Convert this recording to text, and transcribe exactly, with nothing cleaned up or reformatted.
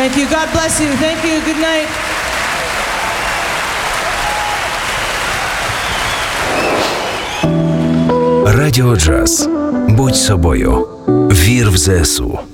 Thank you. God bless you. Thank you. Good night. Радіо Джаз. Будь собою. Вір в ЗСУ.